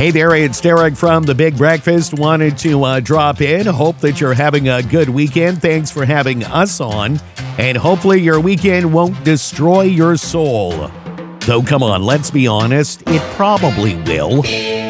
Hey there, it's Derek from The Big Breakfast. Wanted to drop in. Hope that you're having a good weekend. Thanks for having us on. And hopefully your weekend won't destroy your soul. Though, come on, let's be honest, it probably will.